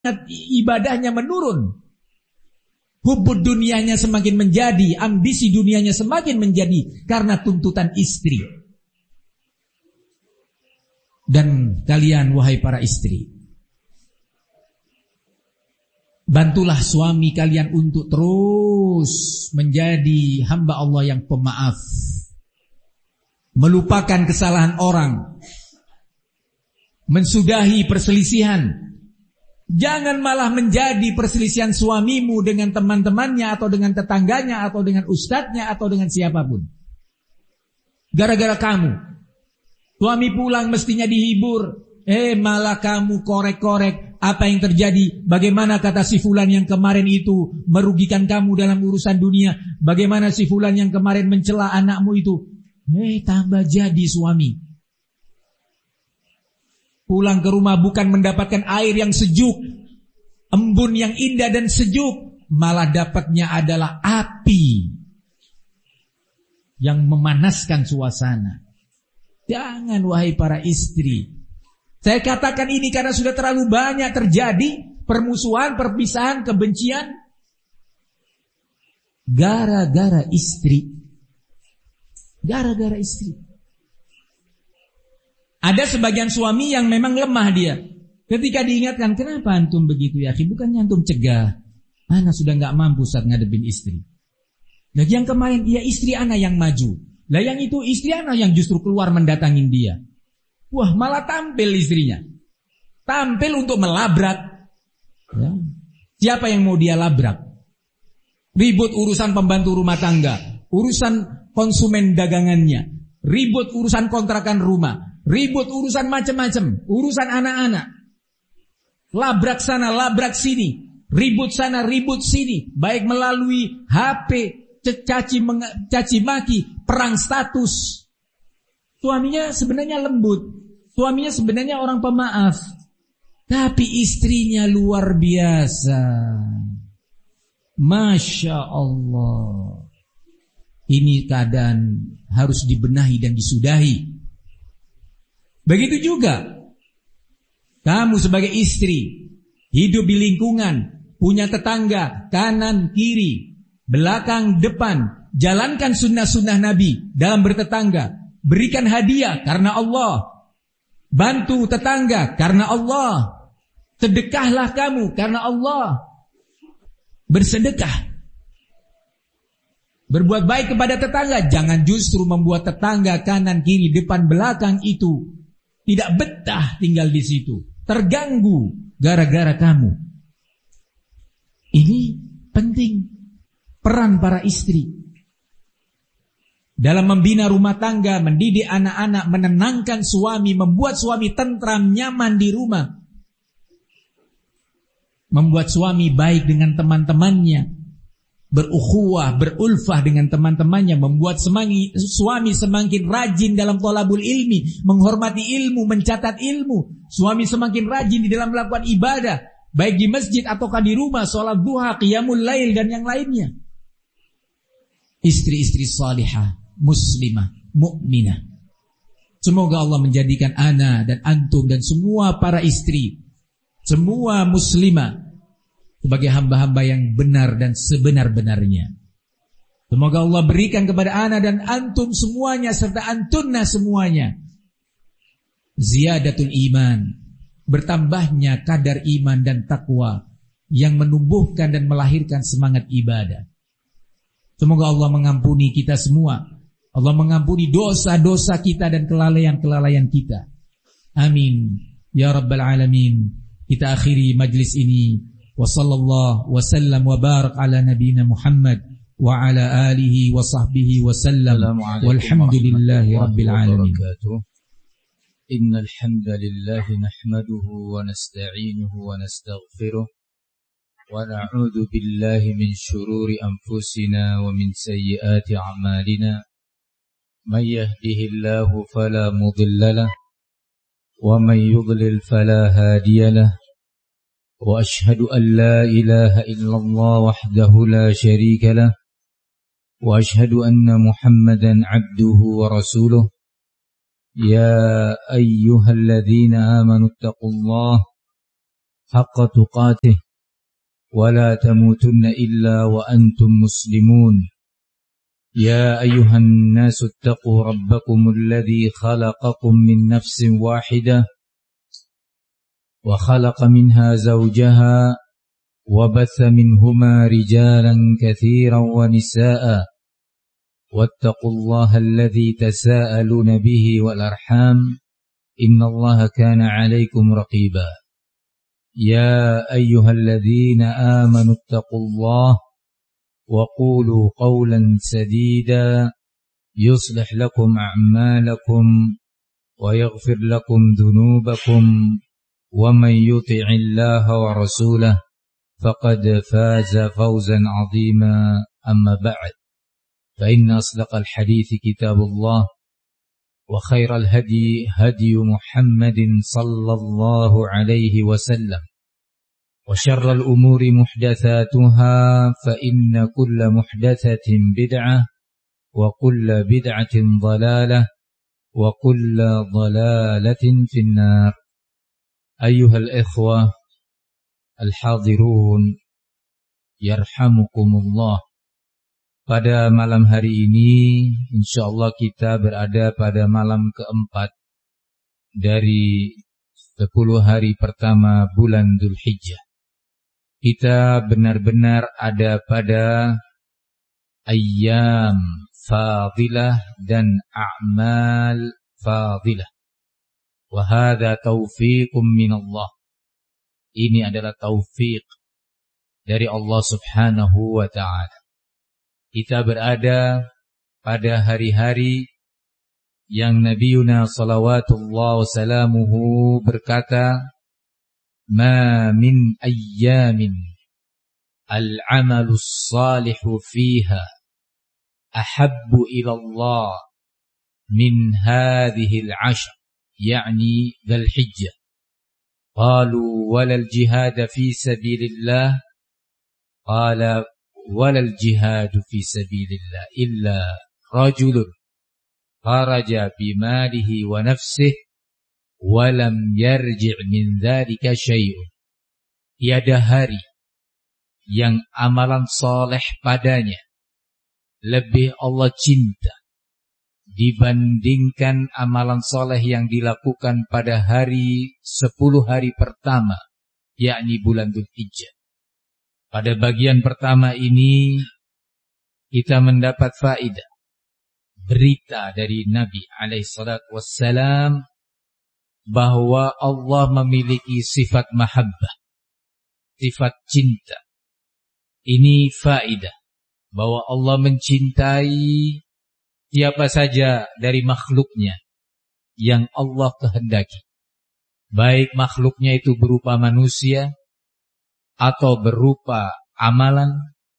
ibadahnya menurun. Hubbud dunianya semakin menjadi, ambisi dunianya semakin menjadi karena tuntutan istri. Dan kalian wahai para istri, bantulah suami kalian untuk terus menjadi hamba Allah yang pemaaf, melupakan kesalahan orang, mensudahi perselisihan. Jangan malah menjadi perselisihan suamimu dengan teman-temannya atau dengan tetangganya atau dengan ustadznya atau dengan siapapun. Gara-gara kamu. Suami pulang mestinya dihibur. Malah kamu korek-korek apa yang terjadi. Bagaimana kata si fulan yang kemarin itu merugikan kamu dalam urusan dunia. Bagaimana si fulan yang kemarin mencela anakmu itu. Tambah jadi suami. Pulang ke rumah bukan mendapatkan air yang sejuk, embun yang indah dan sejuk, malah dapatnya adalah api yang memanaskan suasana. Jangan wahai para istri. Saya katakan ini karena sudah terlalu banyak terjadi permusuhan, perpisahan, kebencian gara-gara istri. Gara-gara istri. Ada sebagian suami yang memang lemah dia. Ketika diingatkan, kenapa antum begitu ya? Bukannya antum cegah. Anak sudah gak mampu saat ngadepin istri. Nah yang kemarin, ya istri anak yang maju. Lah yang itu istri anak yang justru keluar mendatangin dia. Wah malah tampil istrinya. Tampil untuk melabrak. Ya. Siapa yang mau dia labrak? Ribut urusan pembantu rumah tangga. Urusan konsumen dagangannya. Ribut urusan kontrakan rumah. Ribut urusan macam-macam, urusan anak-anak. Labrak sana, labrak sini. Ribut sana, ribut sini. Baik melalui HP, caci maki, perang status. Suaminya sebenarnya lembut. Suaminya sebenarnya orang pemaaf. Tapi istrinya luar biasa. Masya Allah. Ini keadaan harus dibenahi dan disudahi. Begitu juga kamu sebagai istri hidup di lingkungan, punya tetangga kanan kiri, belakang depan, jalankan sunnah-sunnah Nabi dalam bertetangga, berikan hadiah karena Allah, bantu tetangga karena Allah, sedekahlah kamu karena Allah, bersedekah, berbuat baik kepada tetangga. Jangan justru membuat tetangga kanan kiri depan belakang itu tidak betah tinggal di situ, terganggu gara-gara kamu. Ini penting peran para istri dalam membina rumah tangga, mendidik anak-anak, menenangkan suami, membuat suami tentram, nyaman di rumah, membuat suami baik dengan teman-temannya, berukhuwah, berulfah dengan teman-temannya, membuat suami semakin rajin dalam thalabul ilmi, menghormati ilmu, mencatat ilmu. Suami semakin rajin di dalam melakukan ibadah, baik di masjid ataukah di rumah, sholat duha, qiyamul lail dan yang lainnya. Istri-istri salihah, muslimah, mukminah. Semoga Allah menjadikan ana dan antum dan semua para istri, semua muslimah sebagai hamba-hamba yang benar dan sebenar-benarnya. Semoga Allah berikan kepada ana dan antum semuanya serta antunna semuanya ziyadatul iman, bertambahnya kadar iman dan takwa yang menumbuhkan dan melahirkan semangat ibadah. Semoga Allah mengampuni kita semua. Allah mengampuni dosa-dosa kita dan kelalaian-kelalaian kita. Amin ya rabbal alamin. Kita akhiri majlis ini. Wa sallallahu wa sallam wa barak ala nabiyyina Muhammad wa ala alihi wa sahbihi wa sallam. Walhamdulillahi rabbil alamin. Innal hamdalillah nahmaduhu wa nasta'inuhu wa nastaghfiruh wa na'udzu billahi min shururi anfusina wa min sayyiati a'malina. Man yahdihillahu fala mudilla lahu wa man yudlil fala hadiya lahu. وأشهد أن لا إله إلا الله وحده لا شريك له وأشهد أن محمدا عبده ورسوله يا أيها الذين آمنوا اتقوا الله حق تقاته ولا تموتن إلا وأنتم مسلمون يا أيها الناس اتقوا ربكم الذي خلقكم من نفس واحدة وخلق منها زوجها وبث منهما رجالا كثيرا ونساء واتقوا الله الذي تساءلون به والأرحام إن الله كان عليكم رقيبا يا أيها الذين آمنوا اتقوا الله وقولوا قولا سديدا يصلح لكم أعمالكم ويغفر لكم ذنوبكم ومن يطع الله ورسوله فقد فاز فوزا عظيما أما بعد فإن أصدق الحديث كتاب الله وخير الهدي هدي محمد صلى الله عليه وسلم وشر الأمور محدثاتها فإن كل محدثة بدعة وكل بدعة ضلالة وكل ضلالة في النار أيها الإخوة الحاضرون يرحمكم الله. Pada malam hari ini insyaallah kita berada pada malam keempat dari 10 hari pertama bulan Dzulhijjah. Kita benar-benar ada pada ayyam fadilah dan a'mal fadilah. Wa hadza taufiqum minallah. Ini adalah taufik dari Allah Subhanahu wa ta'ala. Kita berada pada hari-hari yang Nabiuna salawatullah wasalamuhu berkata, "Ma min ayyamin al-amalus salihu fiha ahabbu ila Allah min hadhihi al-'ashr." Yani Dzulhijjah. Qalu walal jihad fi sabilillah. Qala walal jihad fi sabilillah illa rajulun kharaja bimalihi wa nafsihi wa lam yarji' min dzalika syai'un. Tiada hari yang amalan saleh padanya lebih Allah cinta dibandingkan amalan soleh yang dilakukan pada hari 10 hari pertama, yakni bulan Dzulhijjah. Pada bagian pertama ini kita mendapat faedah berita dari Nabi alaihissalatu wassalam bahwa Allah memiliki sifat mahabbah, sifat cinta. Ini faedah bahwa Allah mencintai siapa saja dari makhluknya yang Allah kehendaki. Baik makhluknya itu berupa manusia, atau berupa amalan,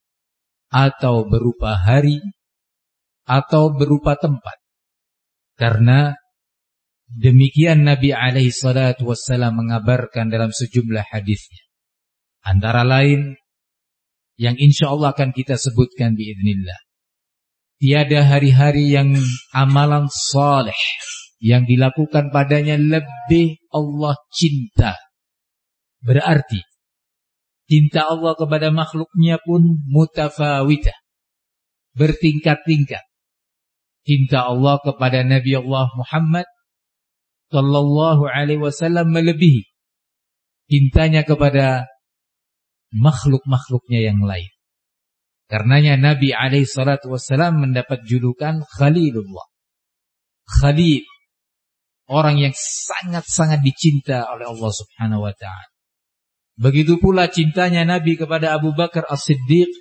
atau berupa hari, atau berupa tempat. Karena demikian Nabi alaihi salatu wassalam mengabarkan dalam sejumlah hadisnya. Antara lain yang insyaallah akan kita sebutkan biiznillah. Tiada hari-hari yang amalan saleh yang dilakukan padanya lebih Allah cinta. Berarti cinta Allah kepada makhluknya pun mutafawitah, bertingkat-tingkat. Cinta Allah kepada Nabi Allah Muhammad sallallahu alaihi wasallam melebihi cintanya kepada makhluk-makhluknya yang lain. Karenanya Nabi alaihi salatu wasallam mendapat julukan Khalilullah. Khalil, orang yang sangat-sangat dicinta oleh Allah Subhanahu wa ta'ala. Begitu pula cintanya Nabi kepada Abu Bakar As-Siddiq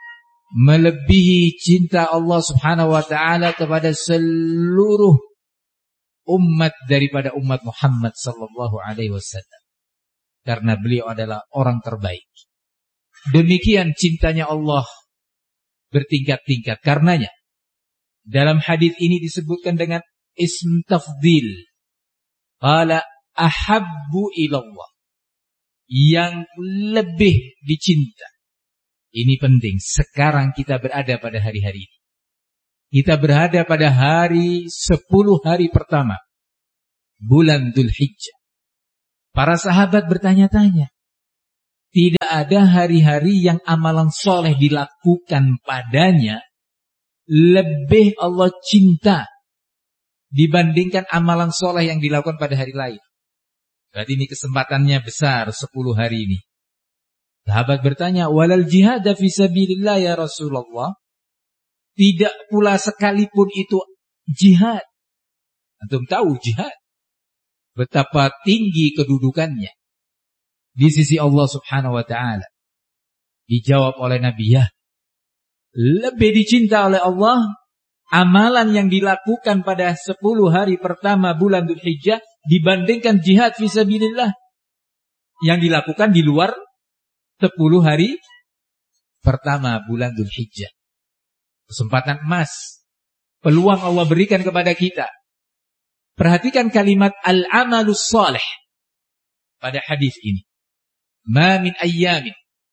melebihi cinta Allah Subhanahu wa ta'ala kepada seluruh umat daripada umat Muhammad sallallahu alaihi wasallam. Karena beliau adalah orang terbaik. Demikian cintanya Allah bertingkat-tingkat. Karenanya dalam hadis ini disebutkan dengan ism tafdil. Qala ahabbu ilallah, yang lebih dicinta. Ini penting. Sekarang kita berada pada hari-hari ini. Kita berada pada hari 10 hari pertama bulan Dzulhijjah. Para sahabat bertanya-tanya, Tidak ada hari-hari yang amalan soleh dilakukan padanya lebih Allah cinta dibandingkan amalan soleh yang dilakukan pada hari lain. Berarti ini kesempatannya besar 10 hari ini. Sahabat bertanya, walal jihad fi sabilillah ya Rasulullah? Tidak pula sekalipun itu jihad. Antum tahu jihad, betapa tinggi kedudukannya di sisi Allah Subhanahu wa taala. Dijawab oleh Nabi, ya, lebih dicinta oleh Allah amalan yang dilakukan pada 10 hari pertama bulan Dzulhijjah dibandingkan jihad fisabilillah yang dilakukan di luar 10 hari pertama bulan Dzulhijjah. Kesempatan emas, peluang Allah berikan kepada kita. Perhatikan kalimat al-amalus salih pada hadis ini. Ma min ayyamin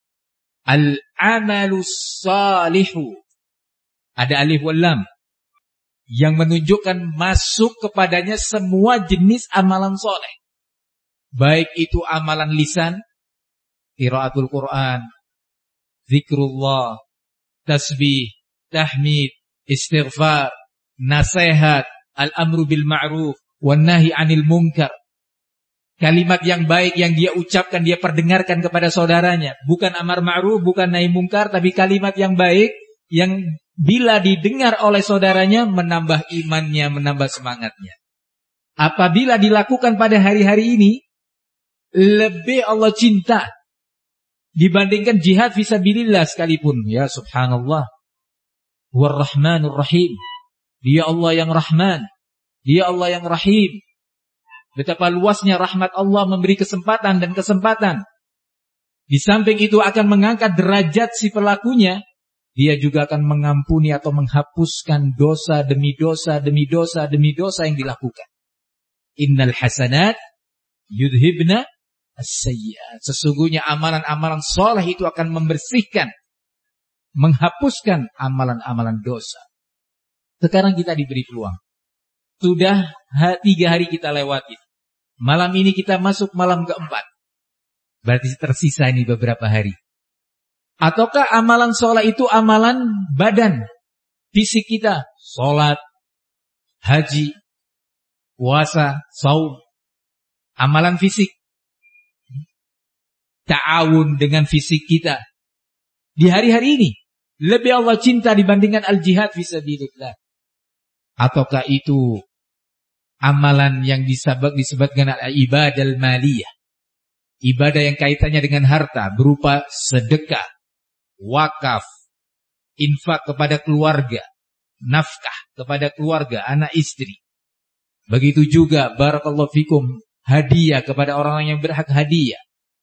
al-amalus salihu. Ada alif wal lam yang menunjukkan masuk kepadanya semua jenis amalan soleh. Baik itu amalan lisan, qiraatul Quran, zikrullah, tasbih, tahmid, istighfar, nasihat, al-amru bil ma'ruf, wan nahi 'anil munkar. Kalimat yang baik yang dia ucapkan, dia perdengarkan kepada saudaranya. Bukan amar ma'ruf, bukan nahi munkar, tapi kalimat yang baik yang bila didengar oleh saudaranya menambah imannya, menambah semangatnya. Apabila dilakukan pada hari-hari ini, lebih Allah cinta dibandingkan jihad fisabilillah sekalipun. Ya subhanallah. War-Rahmanur Rahim. Dia Allah yang Rahman, Dia Allah yang Rahim. Betapa luasnya rahmat Allah memberi kesempatan dan kesempatan. Di samping itu akan mengangkat derajat si pelakunya. Dia juga akan mengampuni atau menghapuskan dosa demi dosa demi dosa demi dosa yang dilakukan. Innal hasanat yudhibna as-sayyi'at. Sesungguhnya amalan-amalan soleh itu akan membersihkan, menghapuskan amalan-amalan dosa. Sekarang kita diberi peluang. Sudah 3 hari kita lewati. Malam ini kita masuk malam keempat. Berarti tersisa ini beberapa hari. Ataukah amalan soleh itu amalan badan, fisik kita? Sholat, haji, puasa, saum. Amalan fisik. Ta'awun dengan fisik kita. Di hari-hari ini lebih Allah cinta dibandingkan al-jihad fisabilillah. Ataukah itu amalan yang disebutkan al-ibadah al-maliyah. Ibadah yang kaitannya dengan harta berupa sedekah, wakaf, infak kepada keluarga, nafkah kepada keluarga, anak istri. Begitu juga barakallahu fikum, hadiah kepada orang yang berhak hadiah.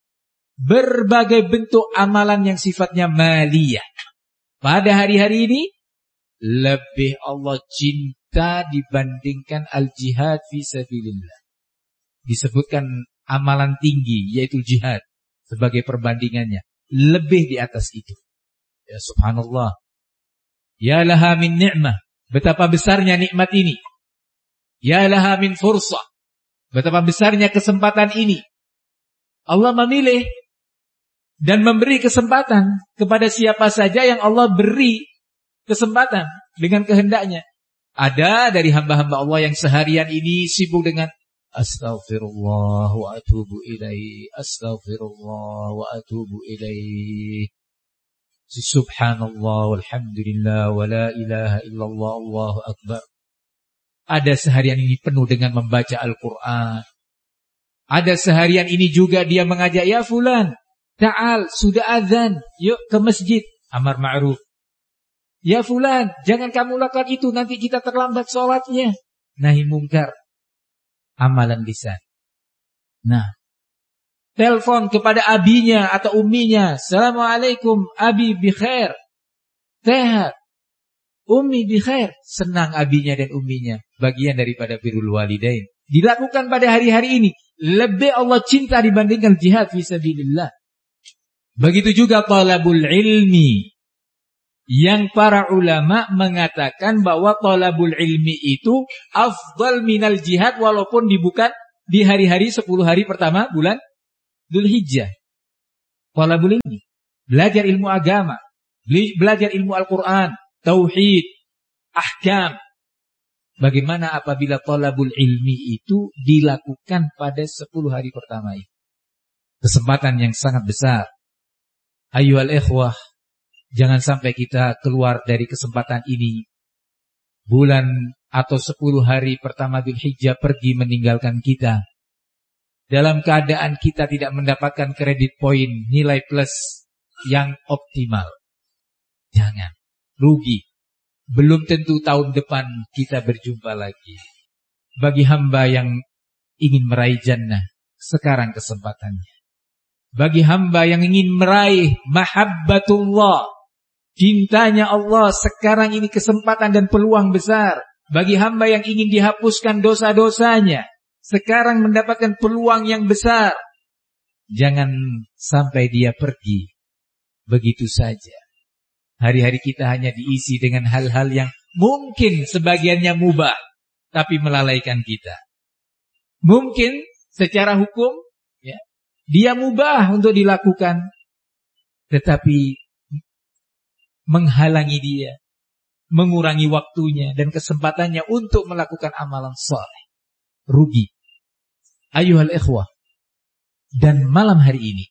Berbagai bentuk amalan yang sifatnya maliyah. Pada hari-hari ini lebih Allah cinta dibandingkan al-jihad fisabilillah. Disebutkan amalan tinggi yaitu jihad sebagai perbandingannya, lebih di atas itu. Ya subhanallah. Ya laha min ni'mah, betapa besarnya nikmat ini. Ya laha min fursah, betapa besarnya kesempatan ini. Allah memilih dan memberi kesempatan kepada siapa saja yang Allah beri kesempatan dengan kehendaknya. Ada dari hamba-hamba Allah yang seharian ini sibuk dengan astaghfirullah wa atubu ilaih, astaghfirullah wa atubu ilaih, subhanallah walhamdulillah wa la ilaha illallah Allahu akbar. Ada seharian ini penuh dengan membaca Al-Quran. Ada seharian ini juga dia mengajak, ya fulan, ta'al, sudah azan, yuk ke masjid, amar ma'ruf. Ya fulan, jangan kamu lakukan itu, nanti kita terlambat sholatnya. Nahi mungkar, amalan lisan. Nah, telepon kepada abinya atau umminya, assalamualaikum, abi bi khair, sehat, ummi bi khair, senang abinya dan umminya. Bagian daripada birrul walidain. Dilakukan pada hari-hari ini, lebih Allah cinta dibandingkan jihad fisabilillah. Begitu juga talabul ilmi. Yang para ulama mengatakan bahwa talabul ilmi itu afdal minal jihad walaupun bukan di hari-hari 10 hari pertama bulan Dzulhijjah. Thalabul ilmi, belajar ilmu agama, belajar ilmu Al-Quran, tauhid, ahkam. Bagaimana apabila thalabul ilmi itu dilakukan pada 10 hari pertama itu? Kesempatan yang sangat besar. Ayyuhal ikhwah, jangan sampai kita keluar dari kesempatan ini. Bulan atau 10 hari pertama Dzulhijjah pergi meninggalkan kita. Dalam keadaan kita tidak mendapatkan kredit poin, nilai plus yang optimal. Jangan, rugi. Belum tentu tahun depan kita berjumpa lagi. Bagi hamba yang ingin meraih jannah, sekarang kesempatannya. Bagi hamba yang ingin meraih mahabbatullah, cintanya Allah, sekarang ini kesempatan dan peluang besar. Bagi hamba yang ingin dihapuskan dosa-dosanya, sekarang mendapatkan peluang yang besar. Jangan sampai dia pergi begitu saja. Hari-hari kita hanya diisi dengan hal-hal yang mungkin sebagiannya mubah, tapi melalaikan kita. Mungkin secara hukum ya, dia mubah untuk dilakukan, tetapi menghalangi dia, mengurangi waktunya dan kesempatannya untuk melakukan amalan saleh. Rugi. Ayyuhal ikhwah, dan malam hari ini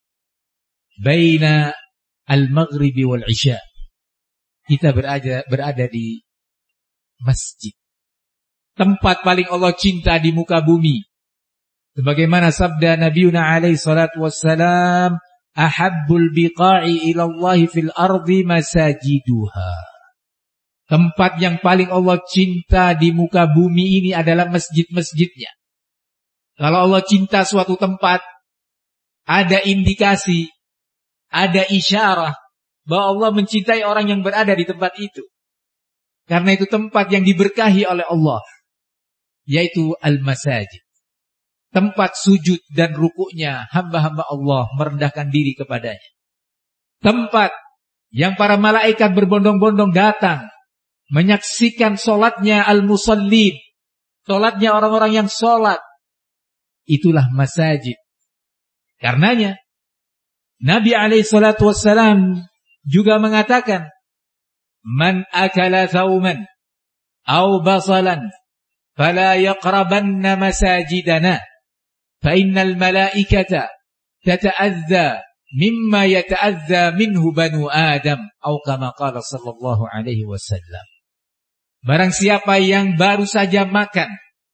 baina al-maghribi wal isya kita berada di masjid, tempat paling Allah cinta di muka bumi. Sebagaimana sabda Nabiuna alaihi salatu wassalam, ahabbul biqa'i ila Allah fil ardi masajiduha. Tempat yang paling Allah cinta di muka bumi ini adalah masjid-masjidnya. Kalau Allah cinta suatu tempat, ada indikasi, ada isyarah bahwa Allah mencintai orang yang berada di tempat itu. Karena itu tempat yang diberkahi oleh Allah, yaitu al-masajid. Tempat sujud dan rukuknya hamba-hamba Allah merendahkan diri kepadanya. Tempat yang para malaikat berbondong-bondong datang menyaksikan solatnya al-musallin, solatnya orang-orang yang solat. Itulah masajid. Karenanya Nabi alaihi salatu wassalam juga mengatakan, man akala thawman aw basalan fala yaqrabanna masajidana fa innal malaikata tata'adza mimma yata'adza minhu banu Adam, atau kama qala sallallahu alaihi wasallam. Barang siapa yang baru saja makan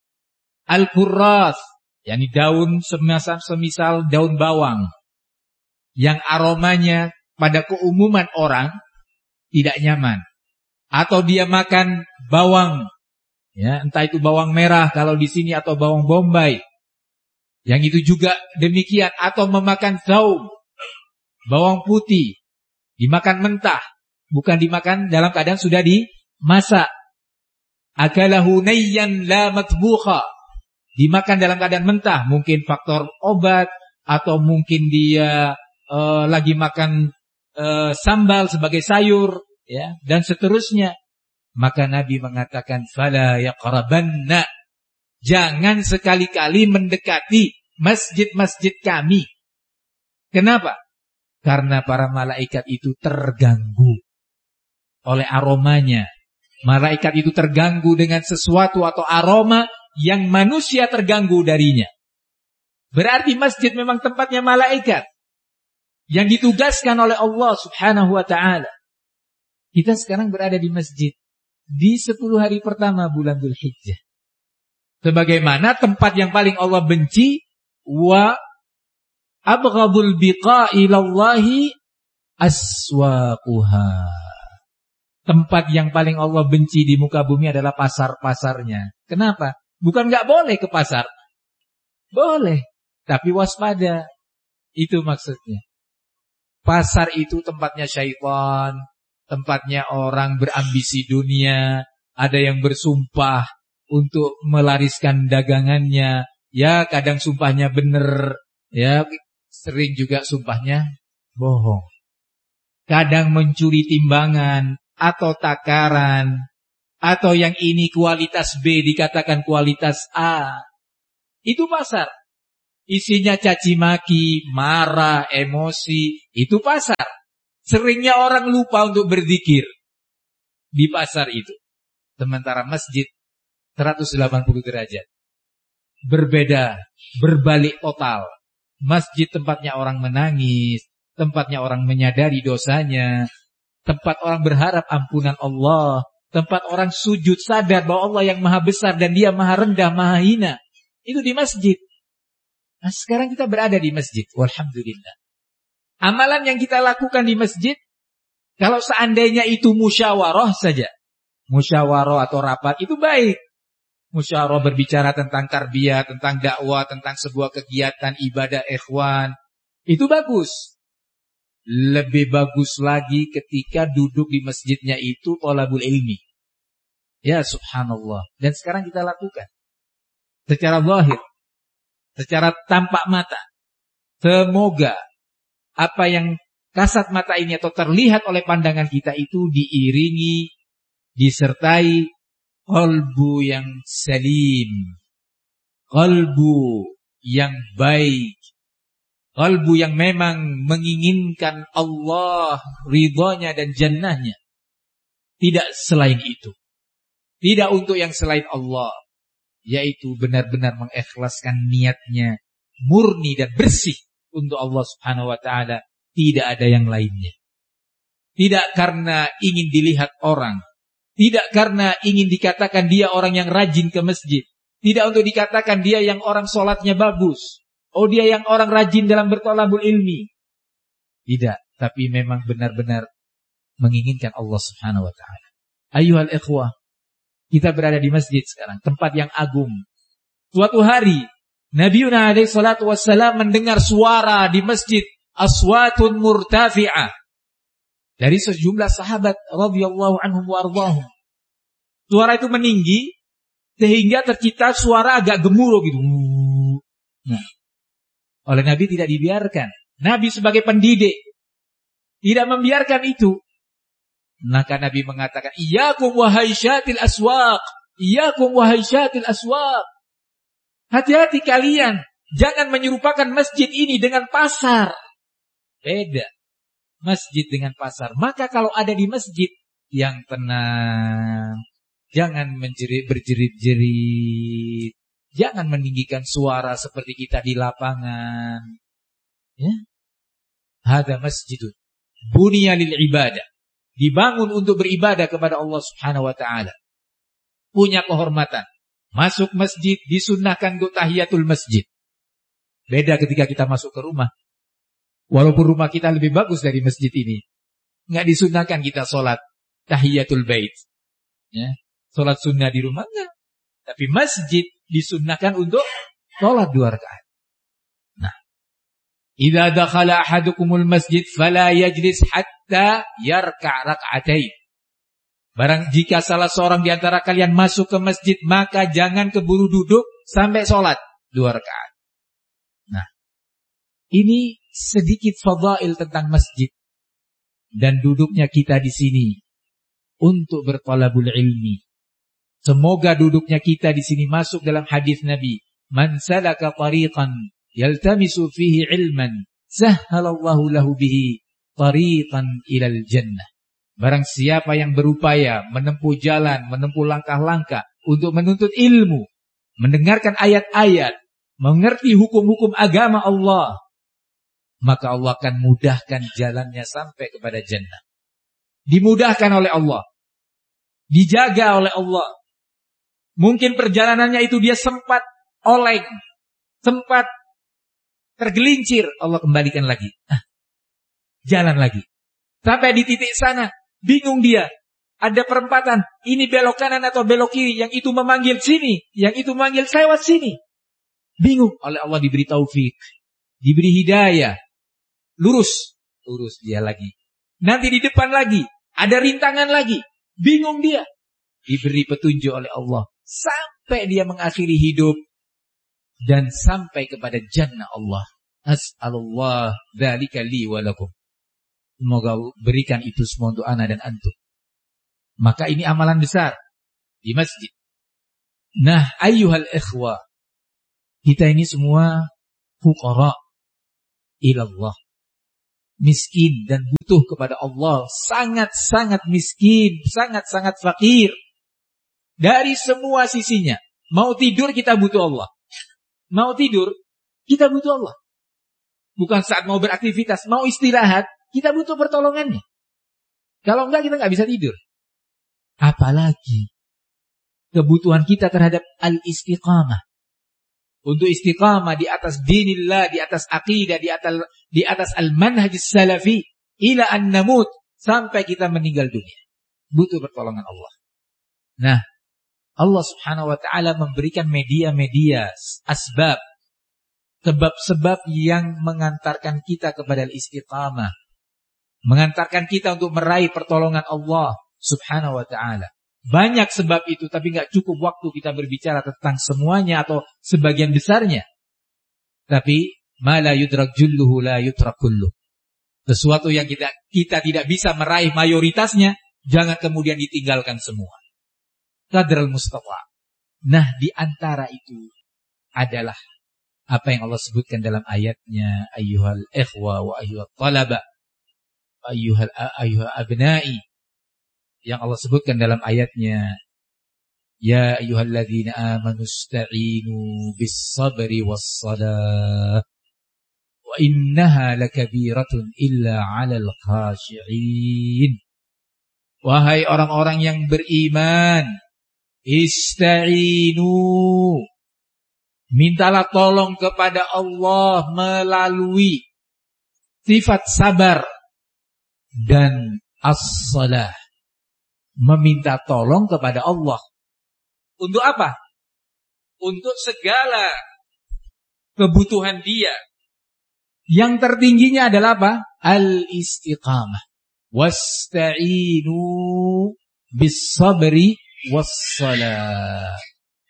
al-kurras, yakni daun semisal daun bawang yang aromanya pada keumuman orang tidak nyaman, atau dia makan bawang, ya, entah itu bawang merah kalau di sini atau bawang bombay, yang itu juga demikian, atau memakan thaum, bawang putih, dimakan mentah, bukan dimakan dalam keadaan sudah dimasak. Akalahu nayyan la matbukha, dimakan dalam keadaan mentah, mungkin faktor obat, atau mungkin dia lagi makan sambal sebagai sayur, ya, dan seterusnya. Maka Nabi mengatakan, fala yaqrabanna, jangan sekali-kali mendekati masjid-masjid kami. Kenapa? Karena para malaikat itu terganggu oleh aromanya. Malaikat itu terganggu dengan sesuatu atau aroma yang manusia terganggu darinya. Berarti masjid memang tempatnya malaikat yang ditugaskan oleh Allah subhanahu wa ta'ala. Kita sekarang berada di masjid di 10 hari pertama bulan Dzulhijjah. Sebagaimana tempat yang paling Allah benci, wa abghadul biqa'i ilallahi aswaquha. Tempat yang paling Allah benci di muka bumi adalah pasar-pasarnya. Kenapa? Bukan gak boleh ke pasar. Boleh, tapi waspada. Itu maksudnya. Pasar itu tempatnya syaitan, tempatnya orang berambisi dunia, ada yang bersumpah untuk melariskan dagangannya. Ya, kadang sumpahnya benar, ya, sering juga sumpahnya bohong. Kadang mencuri timbangan atau takaran, atau yang ini kualitas B dikatakan kualitas A. Itu pasar. Isinya caci maki, marah, emosi. Itu pasar. Seringnya orang lupa untuk berzikir di pasar itu. Sementara masjid 180 derajat. Berbeda, berbalik total. Masjid tempatnya orang menangis, tempatnya orang menyadari dosanya, tempat orang berharap ampunan Allah, tempat orang sujud sadar bahwa Allah yang maha besar dan dia maha rendah, maha hina. Itu di masjid. Nah, sekarang kita berada di masjid. Walhamdulillah. Amalan yang kita lakukan di masjid, kalau seandainya itu musyawarah saja, musyawarah atau rapat, itu baik. Musyawarah berbicara tentang tarbiyah, tentang dakwah, tentang sebuah kegiatan ibadah ikhwan, itu bagus. Lebih bagus lagi ketika duduk di masjidnya itu thalabul ilmi. Ya subhanallah. Dan sekarang kita lakukan secara zahir, secara tampak mata. Semoga apa yang kasat mata ini atau terlihat oleh pandangan kita itu diiringi, disertai qalbu yang salim, qalbu yang baik, qalbu yang memang menginginkan Allah, ridhanya dan jannahnya. Tidak selain itu. Tidak untuk yang selain Allah. Yaitu benar-benar mengikhlaskan niatnya murni dan bersih untuk Allah subhanahu wa ta'ala. Tidak ada yang lainnya. Tidak karena ingin dilihat orang. Tidak karena ingin dikatakan dia orang yang rajin ke masjid. Tidak untuk dikatakan dia yang orang sholatnya bagus. Oh, dia yang orang rajin dalam berthalabul ilmi. Tidak, tapi memang benar-benar menginginkan Allah subhanahu wa ta'ala. Ayyuhal ikhwah, kita berada di masjid sekarang, tempat yang agung. Suatu hari, Nabiuna alaihi salatu wassalam mendengar suara di masjid, aswatun murtafi'ah, dari sejumlah sahabat radhiyallahu anhum wa ardhahum. Suara itu meninggi sehingga tercipta suara agak gemuruh gitu. Nah, oleh Nabi tidak dibiarkan. Nabi sebagai pendidik tidak membiarkan itu. Maka Nabi mengatakan, "Iyyakum wahai syatil aswaq, iyyakum wahai syatil aswaq." Hati-hati kalian, jangan menyerupakan masjid ini dengan pasar. Beda. Masjid dengan pasar. Maka kalau ada di masjid yang tenang, jangan berjerit-jerit, jangan meninggikan suara seperti kita di lapangan. Ya. Hada masjidun buniya lil ibadah. Dibangun untuk beribadah kepada Allah Subhanahu wa taala. Punya kehormatan. Masuk masjid disunnahkan untuk tahiyatul masjid. Beda ketika kita masuk ke rumah. Walaupun rumah kita lebih bagus dari masjid ini, enggak disunnahkan kita sholat tahiyatul bait. Ya, sholat sunnah di rumah enggak. Tapi masjid disunnahkan untuk sholat 2 rakaat. Nah, idza dakhala ahadukumul masjid fala yajlis hatta yarka' rak'atain. Barang jika salah seorang di antara kalian masuk ke masjid, maka jangan keburu duduk sampai sholat 2 rakaat. Nah, ini sedikit fadail tentang masjid dan duduknya kita di sini untuk berthalabul ilmi. Semoga duduknya kita di sini masuk dalam hadis Nabi, "Man salaka tariqan yaltamisu fihi ilman, sahhalallahu lahu bihi tariqan ilal jannah." Barang siapa yang berupaya menempuh jalan, menempuh langkah-langkah untuk menuntut ilmu, mendengarkan ayat-ayat, mengerti hukum-hukum agama Allah, maka Allah akan mudahkan jalannya sampai kepada jannah. Dimudahkan oleh Allah, dijaga oleh Allah. Mungkin perjalanannya itu dia sempat oleng, sempat tergelincir, Allah kembalikan lagi. Jalan lagi. Sampai di titik sana, bingung dia. Ada perempatan, ini belok kanan atau belok kiri, yang itu memanggil sini, yang itu memanggil lewat sini. Bingung. Oleh Allah diberi taufik, diberi hidayah. Lurus dia lagi. Nanti di depan lagi, ada rintangan lagi. Bingung dia. Diberi petunjuk oleh Allah. Sampai dia mengakhiri hidup. Dan sampai kepada jannah Allah. As'alullah dzalika li wa lakum. Semoga berikan itu semua untuk ana dan antum. Maka ini amalan besar di masjid. Nah, ayyuhal ikhwah, kita ini semua fuqara ilallah. Miskin dan butuh kepada Allah, sangat-sangat miskin, sangat-sangat fakir dari semua sisinya. Mau tidur kita butuh Allah. Mau tidur kita butuh Allah. Bukan saat mau beraktivitas, mau istirahat kita butuh pertolongannya. Kalau enggak kita enggak bisa tidur. Apalagi kebutuhan kita terhadap al-istiqamah. Untuk istiqamah di atas dinillah, di atas aqidah, di atas al-manhajis salafi ila an namut, sampai kita meninggal dunia. Butuh pertolongan Allah. Nah, Allah Subhanahu wa taala memberikan media-media, asbab, sebab-sebab yang mengantarkan kita kepada al-istiqamah, mengantarkan kita untuk meraih pertolongan Allah Subhanahu wa taala. Banyak sebab itu, tapi nggak cukup waktu kita berbicara tentang semuanya atau sebagian besarnya. Tapi ma la yudrak julluhu la yutrak kulluh. Sesuatu yang kita tidak bisa meraih mayoritasnya, jangan kemudian ditinggalkan semua. Qadral mustata'. Nah, di antara itu adalah apa yang Allah sebutkan dalam ayatnya, ayyuhal ikhwa wa ayyuhal talaba, ayyuhal abna'i. Yang Allah sebutkan dalam ayatnya, ya ayyuhalladzina amanu ista'inu bis-sabri was-salah wa innaha lakabiratun illa 'alal khashi'in. Wahai orang-orang yang beriman, ista'inu, mintalah tolong kepada Allah melalui sifat sabar dan as-salah. Meminta tolong kepada Allah. Untuk apa? Untuk segala kebutuhan dia. Yang tertingginya adalah apa? Al-istiqamah. Wasta'inu bis-sabri was-salah.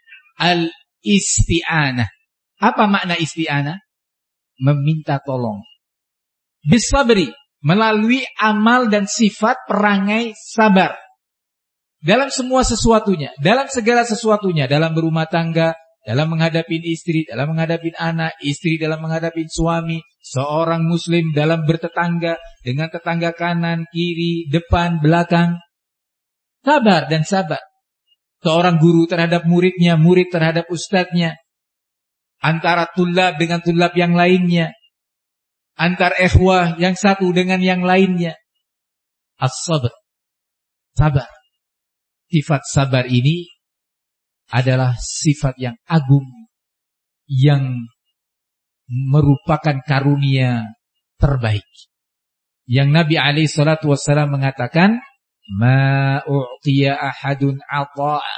Al-isti'anah. Apa makna isti'anah? Meminta tolong. Bis-sabri, melalui amal dan sifat perangai sabar. Dalam semua sesuatunya, dalam segala sesuatunya, dalam berumah tangga, dalam menghadapi istri, dalam menghadapi anak, istri dalam menghadapi suami, seorang muslim dalam bertetangga dengan tetangga kanan, kiri, depan, belakang. Sabar dan sabar. Seorang guru terhadap muridnya, murid terhadap ustadznya, antara tulab dengan tulab yang lainnya, antar ikhwah yang satu dengan yang lainnya. As-sabr, sabar. Sifat sabar ini adalah sifat yang agung, yang merupakan karunia terbaik. Yang Nabi SAW mengatakan, ma u'tiya ahadun ata'a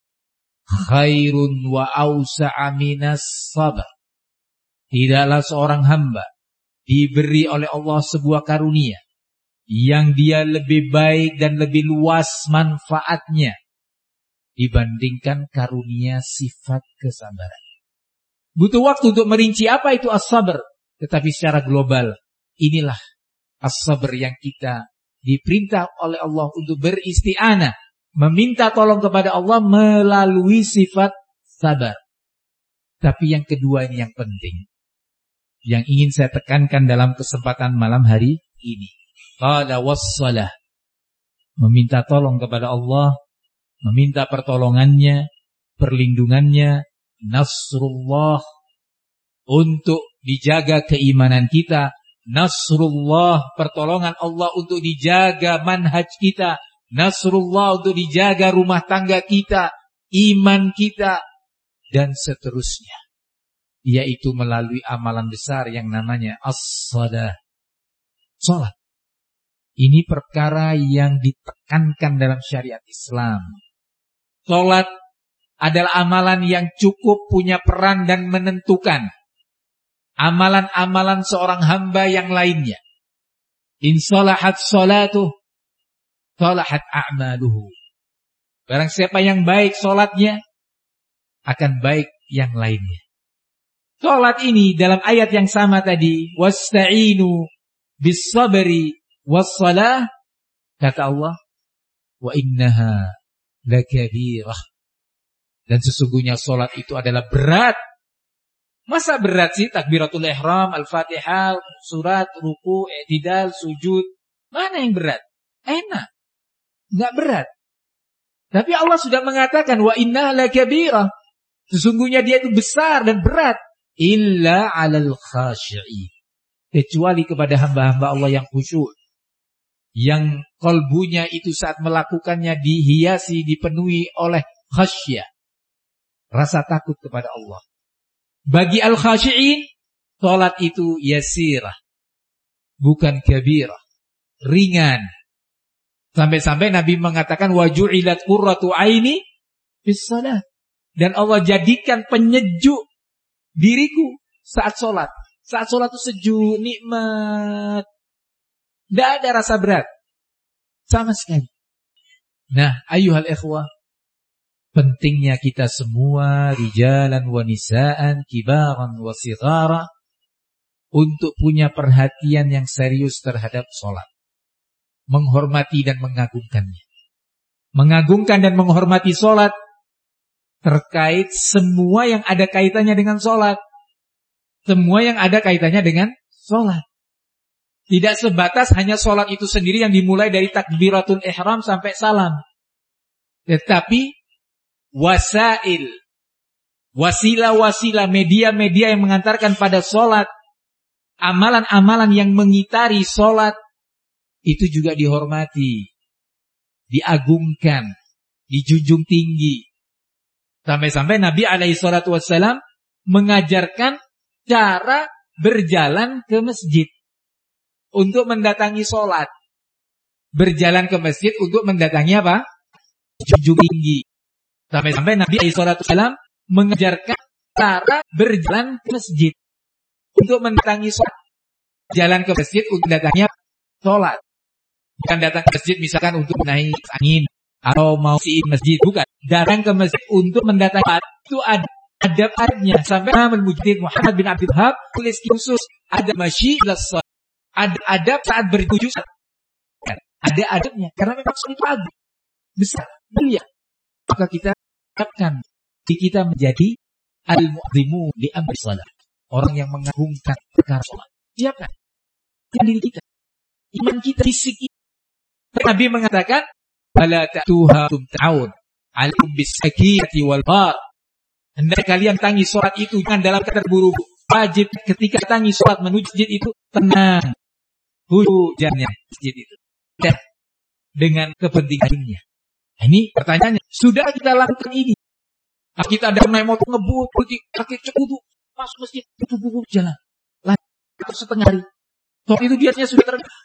khairun wa awsa'a minas sabar. Tidaklah seorang hamba diberi oleh Allah sebuah karunia yang dia lebih baik dan lebih luas manfaatnya dibandingkan karunia sifat kesabaran. Butuh waktu untuk merinci apa itu as-sabr, tetapi secara global inilah as-sabr yang kita diperintah oleh Allah untuk beristi'anah, meminta tolong kepada Allah melalui sifat sabar. Tapi yang kedua ini yang penting, yang ingin saya tekankan dalam kesempatan malam hari ini. Qala was-salah, meminta tolong kepada Allah, meminta pertolongannya, perlindungannya, nasrullah, untuk dijaga keimanan kita, nasrullah, pertolongan Allah untuk dijaga manhaj kita, nasrullah untuk dijaga rumah tangga kita, iman kita, dan seterusnya. Yaitu melalui amalan besar yang namanya as-salah, salat. Ini perkara yang ditekankan dalam syariat Islam. Salat adalah amalan yang cukup punya peran dan menentukan amalan-amalan seorang hamba yang lainnya. In salahat salatuh, salahat a'maluhu. Barang siapa yang baik salatnya, akan baik yang lainnya. Salat ini dalam ayat yang sama tadi, wasta'inu bis-sabri was-salah, kata Allah, wa innaha lakabirah. Dan sesungguhnya salat itu adalah berat. Masa berat sih takbiratul ihram, al-fatihah, surat, ruku, i'tidal, sujud. Mana yang berat? Enak. Enggak berat. Tapi Allah sudah mengatakan wa innaha lakabirah. Sesungguhnya dia itu besar dan berat. Illa 'alal khashi'in. Kecuali kepada hamba-hamba Allah yang khusyuk. Yang kalbunya itu saat melakukannya dihiasi, dipenuhi oleh khasyah. Rasa takut kepada Allah. Bagi al-khashi'in, salat itu yasirah. Bukan kabirah. Ringan. Sampai-sampai Nabi mengatakan waju'ilat qurratu aini fis shalah. Dan Allah jadikan penyejuk diriku saat sholat. Saat sholat itu sejuk, nikmat. Tidak ada rasa berat. Sama sekali. Nah, ayyuhal ikhwah. Pentingnya kita semua, rijalan wa nisaan, kibaran wa sighara, untuk punya perhatian yang serius terhadap sholat. Menghormati dan mengagungkannya. Mengagungkan dan menghormati sholat terkait semua yang ada kaitannya dengan sholat. Semua yang ada kaitannya dengan sholat. Tidak sebatas hanya sholat itu sendiri yang dimulai dari takbiratul ihram sampai salam. Tetapi wasail, wasilah-wasilah, media-media yang mengantarkan pada sholat, amalan-amalan yang mengitari sholat, itu juga dihormati, diagungkan, dijunjung tinggi. Sampai-sampai Nabi SAW mengajarkan cara berjalan ke masjid untuk mendatangi sholat. Berjalan ke masjid untuk mendatangi apa? Junjung tinggi. Sampai-sampai Nabi SAW mengajarkan cara berjalan ke masjid untuk mendatangi sholat. Jalan ke masjid untuk mendatangi sholat. Bukan datang ke masjid misalkan untuk naik angin atau mau si masjid, bukan. Datang ke masjid untuk mendatangi sholat. Itu ada adab-adabnya. Sampai Al-Mujtahid Muhammad bin Abdul Wahhab tulis khusus ada masyilah sholat. Ada adab saat bertujuh. Ada adabnya karena memang sholat itu agung, besar, mulia. Maka kita harapkan kita menjadi al-mu'zimu li amri shalah. Orang yang mengagungkan perkara sholat. Siapkan diri kita, iman kita, fisik kita. Nabi mengatakan, "Fala ta'tuha tumta'un 'alaikum bis-sakinati wal bar." Hendaknya kalian tangi sholat itu jangan dalam keterburu-buru. Wajib ketika tangi sholat menuju masjid itu tenang, hujannya masjid itu. Dan dengan kepentingannya. Ini pertanyaannya, sudah kita lakukan ini? Kita ada naik motor ngebut, pakai cekudu, masuk masjid, buku jalan, lanjut setengah hari. Soal itu dietnya sudah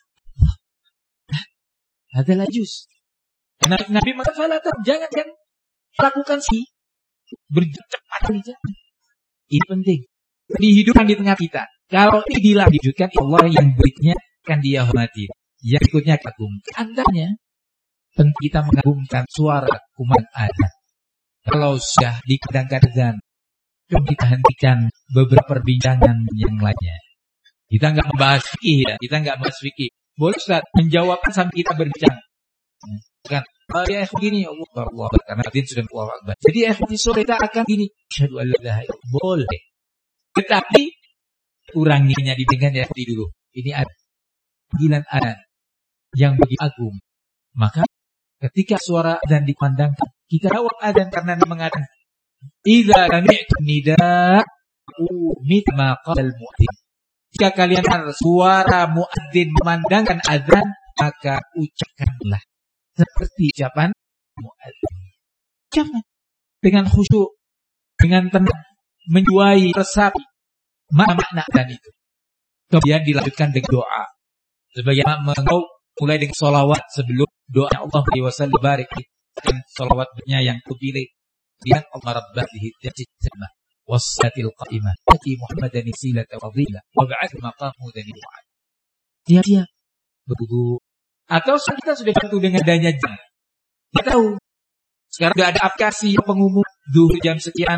adalah juz. Nabi mengatakan, jangan lakukan sih, bercepat saja. Ini penting. Dihidupkan di tengah kita. Kalau ini dilanjutkan, Allah yang berikutnya akan dia hormati. Yang berikutnya kagum. Andanya penting kita mengagumkan suara kumandang adzan. Kalau sudah dikadang-kadang, coba kita hentikan beberapa perbincangan yang lainnya. Kita nggak membahas fikih, ya. Kita nggak membahas fikih. Boleh Ustaz menjawabkan sampai kita berbincang. Kan? Ya begini, Allah karena hati sudah Allah Akbar. Jadi di sore kita akan gini. Asyhadu an la ilaha illallah. Boleh. Tetapi kuranginya dibandingkan dulu. Ini ada panggilan adzan yang begitu agung. Maka ketika suara adzan dikumandangkan, kita jawab adzan karena mengatakan idza sami'tum nida'u mithla qala al-mu'adzin. Jika kalian dengar suara muadzin memandangkan adzan, maka ucapkanlah seperti ucapan muadzin. Ucapkan dengan khusyuk, dengan tenang, menjuai resapi makna adzan itu. Kemudian dilanjutkan dengan doa. Sebagaimana mengau mulai dengan salawat sebelum doa Allah wasallam barik dan salawatnya yang terpilih. Kemudian Allah rabbatihi tajma wassatil qa'imah ati Muhammadan silata fadila wa ba'ath maqamu dan doa. Dia berwudu atau kita sudah bantu dengan adanya jam. Kita tahu sekarang sudah ada aplikasi pengumum zuhur jam sekian,